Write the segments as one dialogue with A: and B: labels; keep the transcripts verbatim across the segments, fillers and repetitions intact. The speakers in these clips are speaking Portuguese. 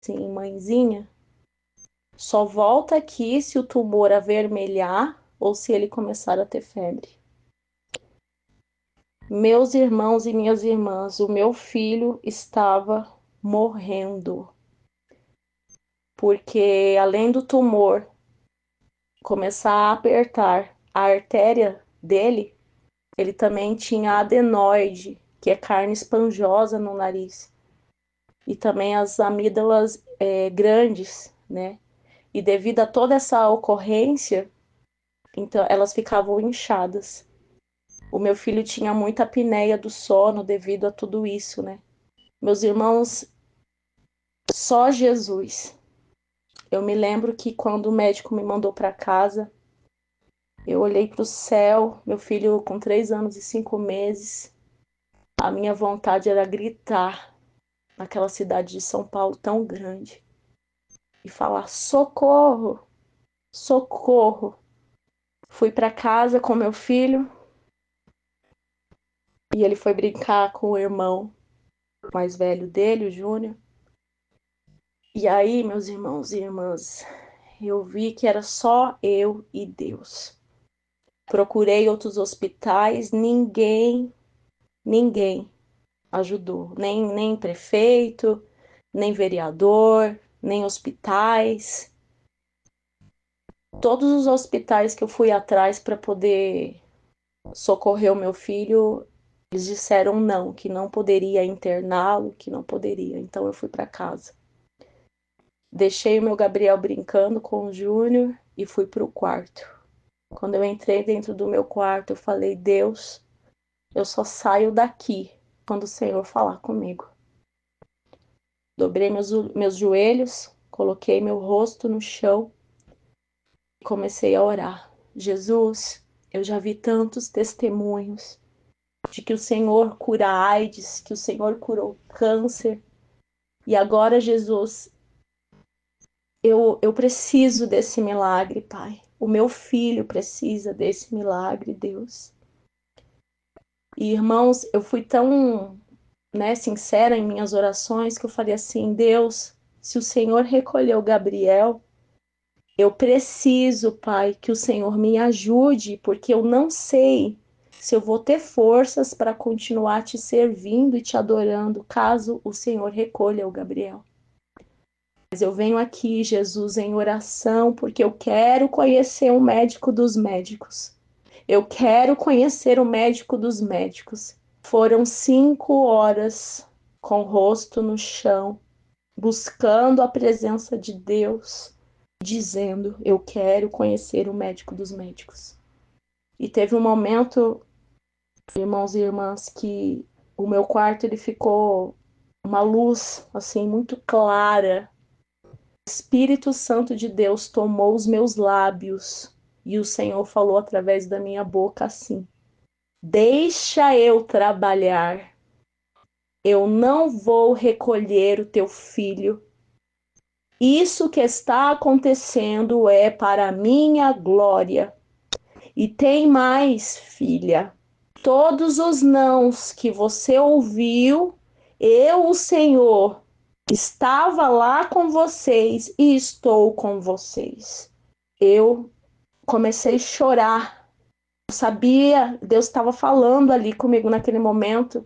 A: Sim, mãezinha, só volta aqui se o tumor avermelhar ou se ele começar a ter febre. Meus irmãos e minhas irmãs, o meu filho estava morrendo, porque além do tumor começar a apertar a artéria dele, ele também tinha adenoide, que é carne esponjosa no nariz, e também as amígdalas é, grandes, né? E devido a toda essa ocorrência, então elas ficavam inchadas. O meu filho tinha muita apneia do sono devido a tudo isso, né? Meus irmãos, só Jesus. Eu me lembro que quando o médico me mandou para casa, eu olhei para o céu, meu filho com três anos e cinco meses. A minha vontade era gritar naquela cidade de São Paulo tão grande e falar: socorro, socorro. Fui para casa com meu filho e ele foi brincar com o irmão mais velho dele, o Júnior. E aí, meus irmãos e irmãs, eu vi que era só eu e Deus. Procurei outros hospitais, ninguém, ninguém ajudou, nem, nem prefeito, nem vereador, nem hospitais. Todos os hospitais que eu fui atrás para poder socorrer o meu filho, eles disseram não, que não poderia interná-lo, que não poderia. Então eu fui para casa. Deixei o meu Gabriel brincando com o Júnior e fui para o quarto. Quando eu entrei dentro do meu quarto, eu falei: Deus, eu só saio daqui quando o Senhor falar comigo. Dobrei meus, meus joelhos, coloquei meu rosto no chão e comecei a orar. Jesus, eu já vi tantos testemunhos de que o Senhor cura a AIDS, que o Senhor curou câncer. E agora, Jesus, eu, eu preciso desse milagre, Pai. O meu filho precisa desse milagre, Deus. E, irmãos, eu fui tão, né, sincera em minhas orações que eu falei assim: Deus, se o Senhor recolheu Gabriel, eu preciso, Pai, que o Senhor me ajude, porque eu não sei se eu vou ter forças para continuar te servindo e te adorando, caso o Senhor recolha o Gabriel. Mas eu venho aqui, Jesus, em oração, porque eu quero conhecer o médico dos médicos. Eu quero conhecer o médico dos médicos. Foram cinco horas com o rosto no chão, buscando a presença de Deus, dizendo: eu quero conhecer o médico dos médicos. E teve um momento, irmãos e irmãs, que o meu quarto ele ficou uma luz assim muito clara. O Espírito Santo de Deus tomou os meus lábios e o Senhor falou através da minha boca assim: deixa eu trabalhar. Eu não vou recolher o teu filho. Isso que está acontecendo é para a minha glória. E tem mais, filha. Todos os nãos que você ouviu, eu, o Senhor, estava lá com vocês e estou com vocês. Eu comecei a chorar. Eu sabia, Deus estava falando ali comigo naquele momento.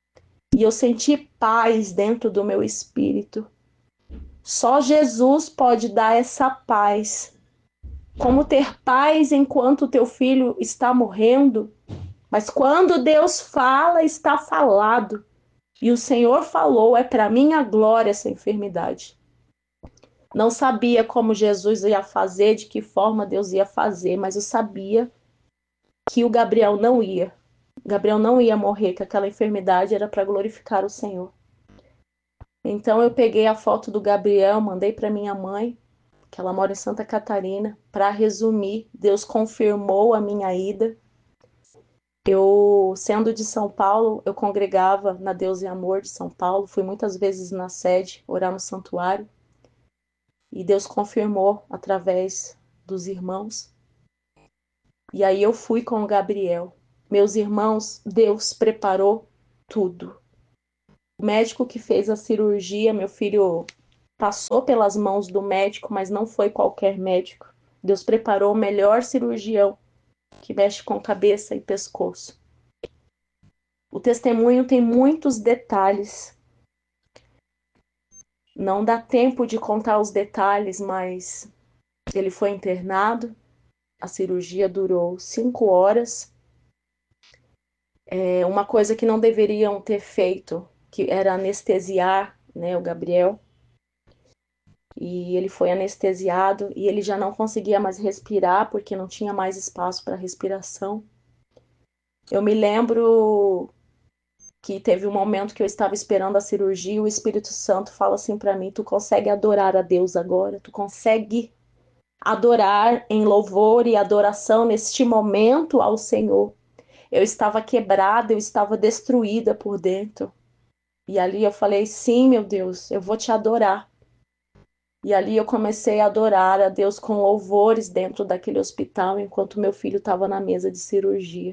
A: E eu senti paz dentro do meu espírito. Só Jesus pode dar essa paz. Como ter paz enquanto o teu filho está morrendo. Mas quando Deus fala, está falado. E o Senhor falou, é para minha glória essa enfermidade. Não sabia como Jesus ia fazer, de que forma Deus ia fazer, mas eu sabia que o Gabriel não ia. Gabriel não ia morrer, que aquela enfermidade era para glorificar o Senhor. Então eu peguei a foto do Gabriel, mandei para minha mãe, que ela mora em Santa Catarina. Para resumir, Deus confirmou a minha ida. Eu, sendo de São Paulo, eu congregava na Deus e Amor de São Paulo, fui muitas vezes na sede, orar no santuário, e Deus confirmou através dos irmãos. E aí eu fui com o Gabriel. Meus irmãos, Deus preparou tudo. O médico que fez a cirurgia, meu filho passou pelas mãos do médico, mas não foi qualquer médico. Deus preparou o melhor cirurgião que mexe com cabeça e pescoço. O testemunho tem muitos detalhes. Não dá tempo de contar os detalhes, mas ele foi internado. A cirurgia durou cinco horas. É uma coisa que não deveriam ter feito, que era anestesiar, né, o Gabriel. E ele foi anestesiado e ele já não conseguia mais respirar porque não tinha mais espaço para respiração. Eu me lembro que teve um momento que eu estava esperando a cirurgia e o Espírito Santo fala assim para mim: tu consegue adorar a Deus agora? Tu consegue adorar em louvor e adoração neste momento ao Senhor? Eu estava quebrada, eu estava destruída por dentro. E ali eu falei: sim, meu Deus, eu vou te adorar. E ali eu comecei a adorar a Deus com louvores dentro daquele hospital, enquanto meu filho estava na mesa de cirurgia.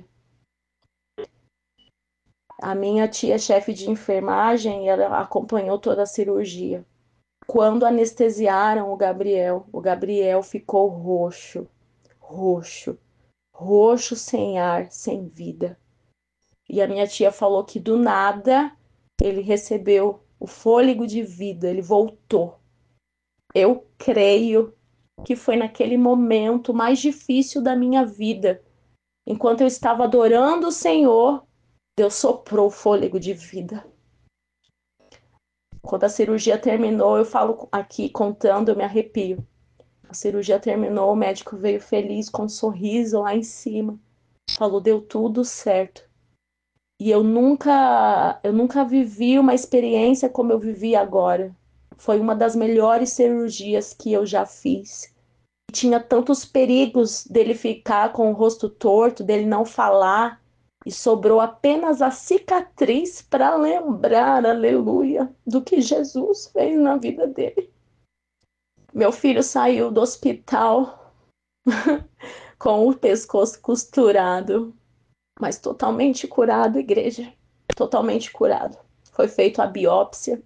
A: A minha tia, chefe de enfermagem, ela acompanhou toda a cirurgia. Quando anestesiaram o Gabriel, o Gabriel ficou roxo, roxo, roxo, sem ar, sem vida. E a minha tia falou que do nada ele recebeu o fôlego de vida, ele voltou. Eu creio que foi naquele momento mais difícil da minha vida. Enquanto eu estava adorando o Senhor, Deus soprou o fôlego de vida. Quando a cirurgia terminou, eu falo aqui contando, eu me arrepio. A cirurgia terminou, o médico veio feliz, com um sorriso lá em cima. Falou: deu tudo certo. E eu nunca, eu nunca vivi uma experiência como eu vivi agora. Foi uma das melhores cirurgias que eu já fiz. Tinha tantos perigos dele ficar com o rosto torto, dele não falar, e sobrou apenas a cicatriz para lembrar, aleluia, do que Jesus fez na vida dele. Meu filho saiu do hospital com o pescoço costurado, mas totalmente curado, igreja, totalmente curado. Foi feita a biópsia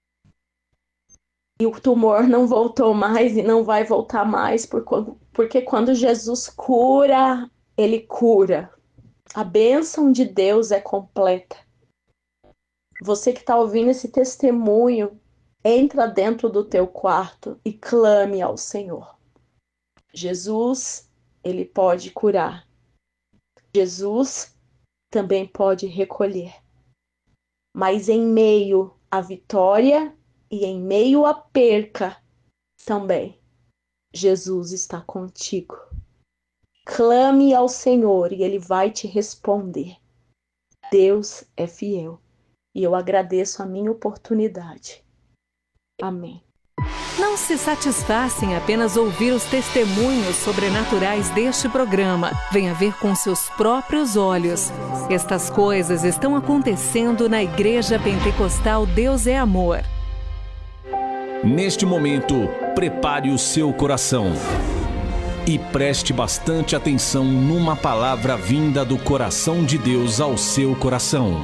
A: e o tumor não voltou mais e não vai voltar mais, porque quando Jesus cura, ele cura. A bênção de Deus é completa. Você que está ouvindo esse testemunho, entra dentro do teu quarto e clame ao Senhor. Jesus, ele pode curar. Jesus também pode recolher. Mas em meio à vitória e em meio à perca também, Jesus está contigo. Clame ao Senhor e ele vai te responder. Deus é fiel. E eu agradeço a minha oportunidade. Amém.
B: Não se satisfaça em apenas ouvir os testemunhos sobrenaturais deste programa. Venha ver com seus próprios olhos. Estas coisas estão acontecendo na Igreja Pentecostal Deus é Amor.
C: Neste momento, prepare o seu coração e preste bastante atenção numa palavra vinda do coração de Deus ao seu coração.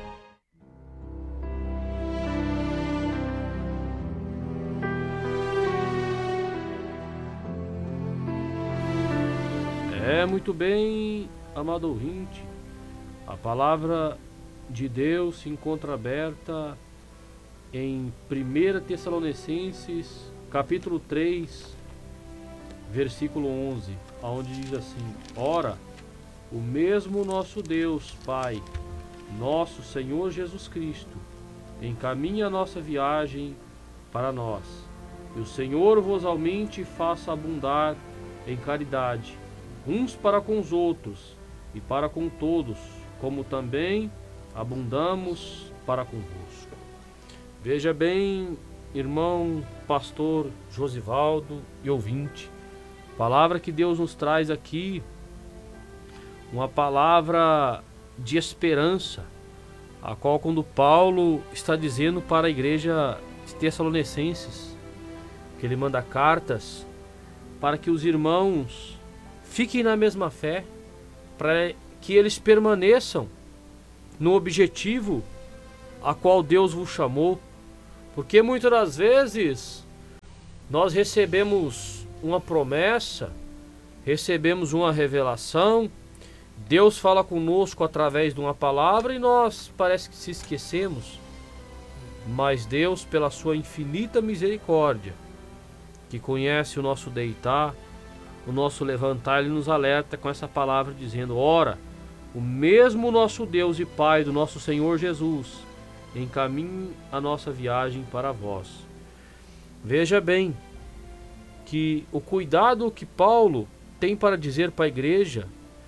D: É, muito bem, amado ouvinte, a palavra de Deus se encontra aberta em primeira Tessalonicenses, capítulo três, versículo onze, onde diz assim: ora, o mesmo nosso Deus, Pai, nosso Senhor Jesus Cristo, encaminha a nossa viagem para nós, e o Senhor vos aumente e faça abundar em caridade, uns para com os outros e para com todos, como também abundamos para convosco. Veja bem, irmão, pastor Josivaldo e ouvinte, palavra que Deus nos traz aqui, uma palavra de esperança, a qual quando Paulo está dizendo para a igreja de Tessalonicenses, que ele manda cartas para que os irmãos fiquem na mesma fé, para que eles permaneçam no objetivo a qual Deus vos chamou, Porque muitas das vezes nós recebemos uma promessa, recebemos uma revelação, Deus fala conosco através de uma palavra e nós parece que se esquecemos. Mas Deus, pela sua infinita misericórdia, que conhece o nosso deitar, o nosso levantar, Ele nos alerta com essa palavra dizendo: ora, o mesmo nosso Deus e Pai do nosso Senhor Jesus encaminhe a nossa viagem para vós. Veja bem que o cuidado que Paulo tem para dizer para a igreja,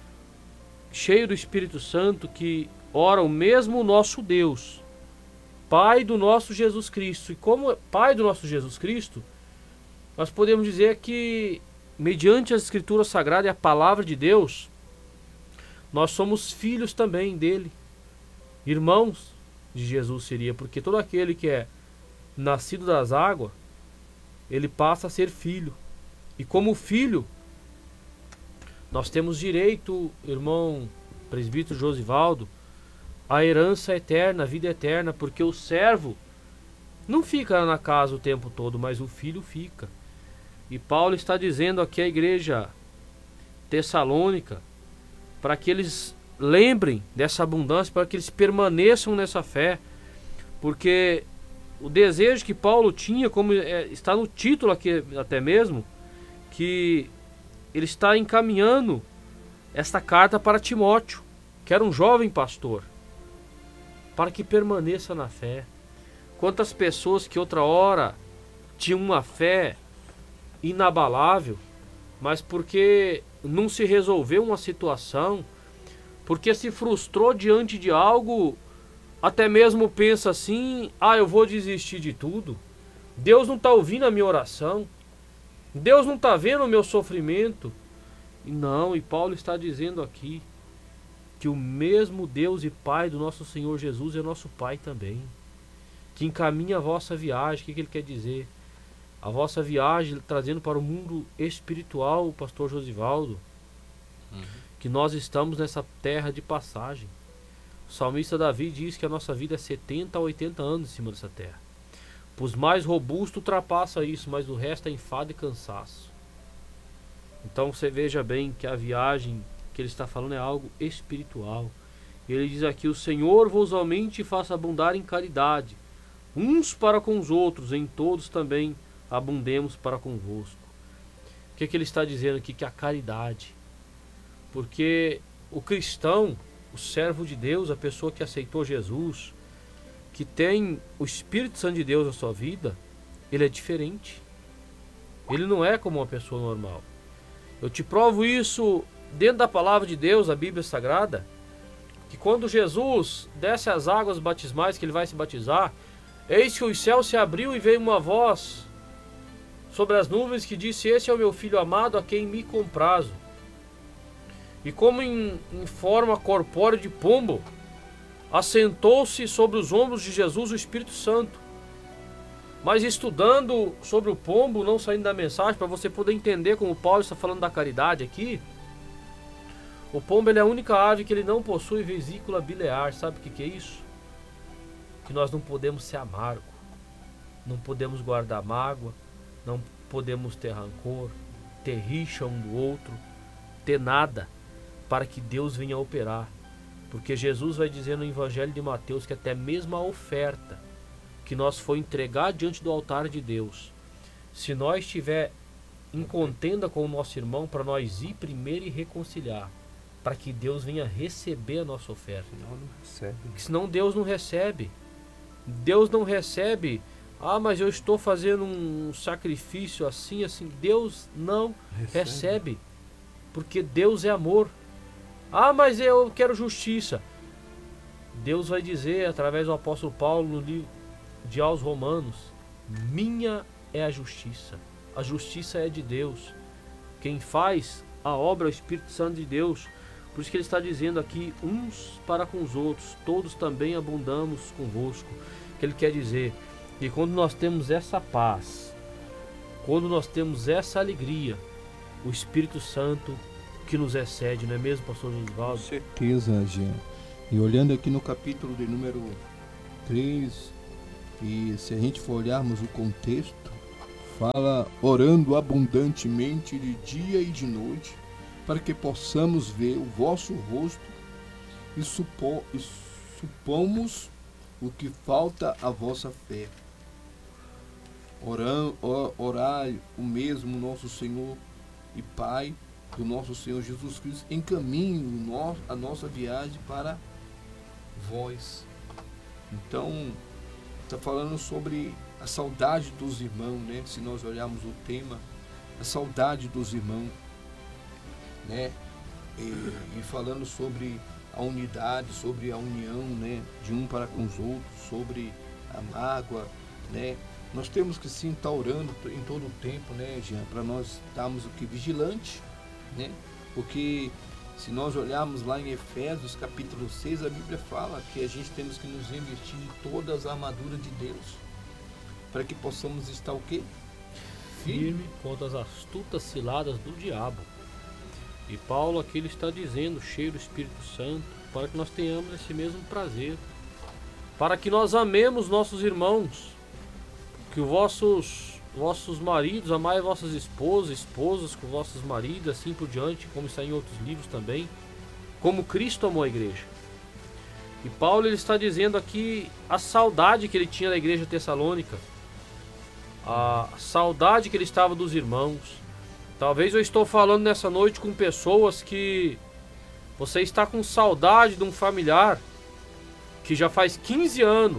D: cheio do Espírito Santo, que ora, o mesmo nosso Deus, Pai do nosso Jesus Cristo. E como Pai do nosso Jesus Cristo, nós podemos dizer que, mediante as Escrituras Sagradas e a Palavra de Deus, nós somos filhos também dele, irmãos de Jesus seria, porque todo aquele que é nascido das águas, ele passa a ser filho. E como filho, nós temos direito, irmão presbítero Josivaldo, à herança eterna, a vida eterna, porque o servo não fica na casa o tempo todo, mas o filho fica. E Paulo está dizendo aqui à igreja tessalônica, para que eles lembrem dessa abundância, para que eles permaneçam nessa fé, porque o desejo que Paulo tinha, como é, está no título aqui até mesmo, que ele está encaminhando esta carta para Timóteo, que era um jovem pastor, para que permaneça na fé. Quantas pessoas que outra hora tinham uma fé inabalável, mas porque não se resolveu uma situação, porque se frustrou diante de algo, até mesmo pensa assim: ah, eu vou desistir de tudo, Deus não está ouvindo a minha oração, Deus não está vendo o meu sofrimento. E não, e Paulo está dizendo aqui que o mesmo Deus e Pai do nosso Senhor Jesus é nosso Pai também, que encaminha a vossa viagem. O que, que ele quer dizer? A vossa viagem trazendo para o mundo espiritual, o pastor Josivaldo, uhum. que nós estamos nessa terra de passagem. O salmista Davi diz que a nossa vida é setenta a oitenta anos em cima dessa terra. Os mais robustos ultrapassa isso, mas o resto é enfado e cansaço. Então você veja bem que a viagem que ele está falando é algo espiritual. Ele diz aqui: o Senhor vos aumente e faça abundar em caridade, uns para com os outros, em todos também abundemos para convosco. O que, que ele está dizendo aqui? Que a caridade. Porque o cristão, o servo de Deus, a pessoa que aceitou Jesus, que tem o Espírito Santo de Deus na sua vida, ele é diferente. Ele não é como uma pessoa normal. Eu te provo isso dentro da palavra de Deus, a Bíblia Sagrada, que quando Jesus desce as águas batismais, que ele vai se batizar, eis que os céus se abriu e veio uma voz sobre as nuvens que disse: esse é o meu filho amado, a quem me comprazo. E como em, em forma corpórea de pombo, assentou-se sobre os ombros de Jesus o Espírito Santo. Mas estudando sobre o pombo, não saindo da mensagem, para você poder entender como Paulo está falando da caridade aqui, o pombo ele é a única ave que ele não possui vesícula biliar. Sabe o que, que é isso? Que nós não podemos ser amargo, não podemos guardar mágoa, não podemos ter rancor, ter rixa um do outro, ter nada, para que Deus venha operar. Porque Jesus vai dizer no Evangelho de Mateus que até mesmo a oferta que nós for entregar diante do altar de Deus, se nós estiver em contenda com o nosso irmão, para nós ir primeiro e reconciliar, para que Deus venha receber a nossa oferta.
E: Senão não recebe.
D: Porque senão Deus não recebe. Deus não recebe. Ah, mas eu estou fazendo um sacrifício assim, assim. Deus não recebe. recebe. Porque Deus é amor. Ah, mas eu quero justiça. Deus vai dizer, através do apóstolo Paulo, no livro de aos Romanos: minha é a justiça. A justiça é de Deus. Quem faz a obra é o Espírito Santo de Deus. Por isso que ele está dizendo aqui: uns para com os outros, todos também abundamos convosco. Que ele quer dizer que quando nós temos essa paz, quando nós temos essa alegria, o Espírito Santo que nos excede, não é mesmo, pastor Josivaldo?
E: Com certeza, Jean. E olhando aqui no capítulo de número três, E se a gente for olharmos o contexto, fala orando abundantemente de dia e de noite, para que possamos ver o vosso rosto e, supo, e supomos o que falta à vossa fé. Orar, orar o mesmo nosso Senhor e Pai do nosso Senhor Jesus Cristo encaminhe a nossa viagem para vós. Então, está falando sobre a saudade dos irmãos, né? Se nós olharmos o tema, a saudade dos irmãos, né? E, e falando sobre a unidade, sobre a união, né? De um para com os outros, sobre a mágoa, né? Nós temos que sim estar orando em todo o tempo, né, Jean? Para nós estarmos o que? Vigilante, né? Porque se nós olharmos lá em Efésios capítulo seis, a Bíblia fala que a gente temos que nos investir em todas as armaduras de Deus, para que possamos estar o quê?
D: Firme contra as astutas ciladas do diabo. E Paulo aqui ele está dizendo, cheio do Espírito Santo, para que nós tenhamos esse mesmo prazer, para que nós amemos nossos irmãos, que os vossos, vossos maridos, amai vossas esposas, esposas com vossos maridos, assim por diante, como está em outros livros também, como Cristo amou a igreja. E Paulo ele está dizendo aqui a saudade que ele tinha da igreja tessalônica, a saudade que ele estava dos irmãos. Talvez eu estou falando nessa noite com pessoas que você está com saudade de um familiar que já faz quinze anos,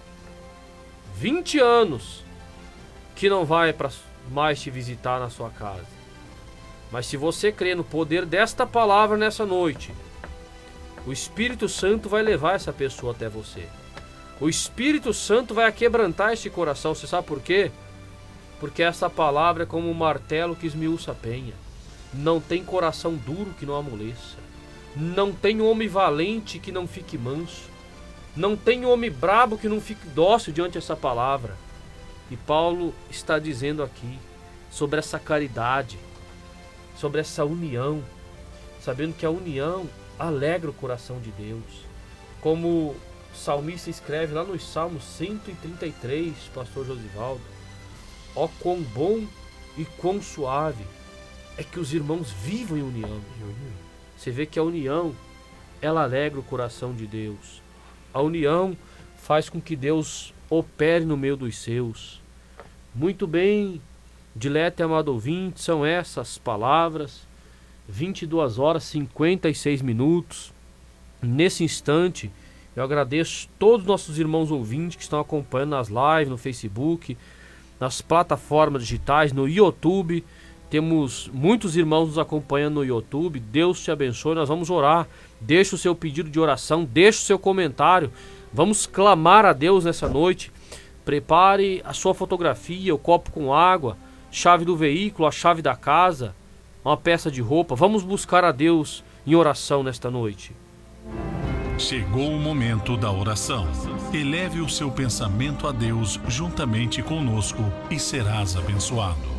D: vinte anos, que não vai pra mais te visitar na sua casa. Mas se você crê no poder desta palavra nessa noite, o Espírito Santo vai levar essa pessoa até você. O Espírito Santo vai aquebrantar esse coração. Você sabe por quê? Porque essa palavra é como um martelo que esmiuça a penha. Não tem coração duro que não amoleça. Não tem homem valente que não fique manso. Não tem homem brabo que não fique dócil diante dessa palavra. E Paulo está dizendo aqui sobre essa caridade, sobre essa união, sabendo que a união alegra o coração de Deus. Como o salmista escreve lá nos Salmos cento e trinta e três, pastor Josivaldo: ó quão bom e quão suave é que os irmãos vivam em união. Você vê que a união, ela alegra o coração de Deus. A união faz com que Deus opere no meio dos seus. Muito bem, dileto e amado ouvinte, são essas palavras. vinte e duas horas e cinquenta e seis minutos. Nesse instante, eu agradeço todos os nossos irmãos ouvintes que estão acompanhando nas lives, no Facebook, nas plataformas digitais, no YouTube. Temos muitos irmãos nos acompanhando no YouTube. Deus te abençoe. Nós vamos orar. Deixe o seu pedido de oração, deixe o seu comentário. Vamos clamar a Deus nessa noite. Prepare a sua fotografia, o copo com água, chave do veículo, a chave da casa, uma peça de roupa. Vamos buscar a Deus em oração nesta noite.
C: Chegou o momento da oração. Eleve o seu pensamento a Deus juntamente conosco e serás abençoado.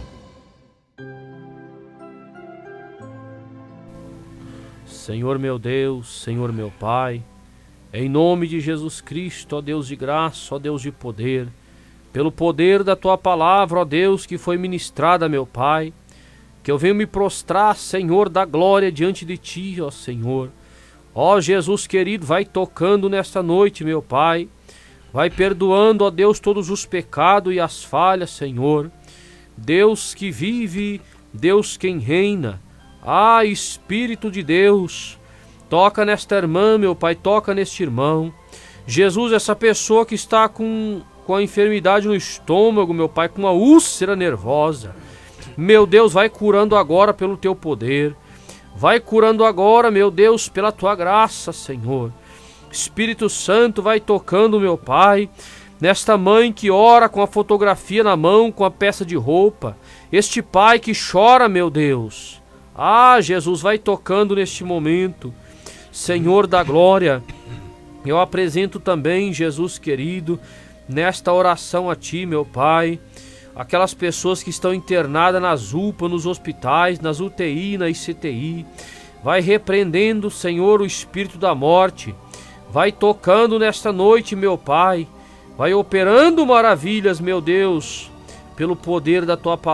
D: Senhor meu Deus, Senhor meu Pai, em nome de Jesus Cristo, ó Deus de graça, ó Deus de poder, pelo poder da Tua palavra, ó Deus, que foi ministrada, meu Pai, que eu venho me prostrar, Senhor, da glória diante de Ti, ó Senhor. Ó Jesus querido, vai tocando nesta noite, meu Pai, vai perdoando, ó Deus, todos os pecados e as falhas, Senhor. Deus que vive, Deus quem reina. Ah, Espírito de Deus, toca nesta irmã, meu Pai, toca neste irmão. Jesus, essa pessoa que está com, com a enfermidade no estômago, meu Pai, com uma úlcera nervosa, meu Deus, vai curando agora pelo Teu poder. Vai curando agora, meu Deus, pela Tua graça, Senhor. Espírito Santo, vai tocando, meu Pai, nesta mãe que ora com a fotografia na mão, com a peça de roupa. Este pai que chora, meu Deus. Ah, Jesus, vai tocando neste momento. Senhor da glória, eu apresento também, Jesus querido, nesta oração a Ti, meu Pai, aquelas pessoas que estão internadas nas U P A, nos hospitais, nas U T I, na I C T I. Vai repreendendo, Senhor, o espírito da morte. Vai tocando nesta noite, meu Pai. Vai operando maravilhas, meu Deus, pelo poder da tua palavra.